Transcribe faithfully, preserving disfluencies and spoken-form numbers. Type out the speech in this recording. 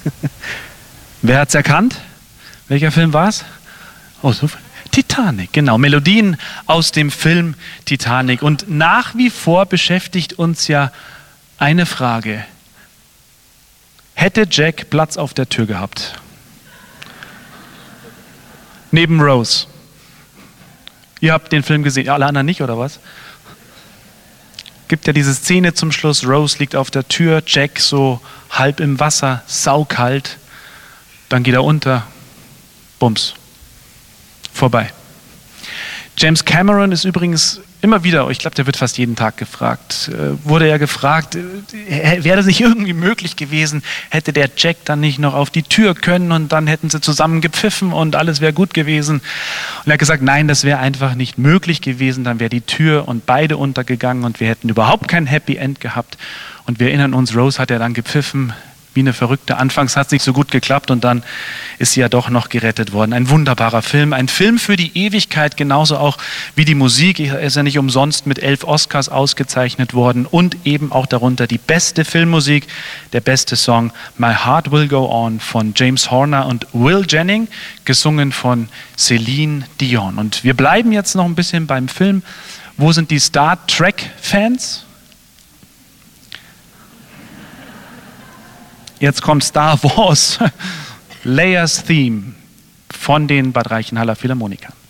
Wer hat's erkannt? Welcher Film war es? Oh, so viel. Titanic, genau. Melodien aus dem Film Titanic. Und nach wie vor beschäftigt uns ja eine Frage. Hätte Jack Platz auf der Tür gehabt? Neben Rose. Ihr habt den Film gesehen, alle anderen nicht, oder was? Gibt ja diese Szene zum Schluss, Rose liegt auf der Tür, Jack so halb im Wasser, saukalt, dann geht er unter, bums, vorbei. James Cameron ist übrigens immer wieder, ich glaube, der wird fast jeden Tag gefragt, äh, wurde ja gefragt, äh, wäre das nicht irgendwie möglich gewesen, hätte der Jack dann nicht noch auf die Tür können und dann hätten sie zusammen gepfiffen und alles wäre gut gewesen. Und er hat gesagt, nein, das wäre einfach nicht möglich gewesen, dann wäre die Tür und beide untergegangen und wir hätten überhaupt kein Happy End gehabt. Und wir erinnern uns, Rose hat ja dann gepfiffen, wie eine Verrückte. Anfangs hat es nicht so gut geklappt und dann ist sie ja doch noch gerettet worden. Ein wunderbarer Film, ein Film für die Ewigkeit, genauso auch wie die Musik. Er ist ja nicht umsonst mit elf Oscars ausgezeichnet worden und eben auch darunter die beste Filmmusik, der beste Song My Heart Will Go On von James Horner und Will Jennings, gesungen von Celine Dion. Und wir bleiben jetzt noch ein bisschen beim Film. Wo sind die Star Trek-Fans? Jetzt kommt Star Wars, Leia's Theme von den Bad Reichenhaller Philharmonikern.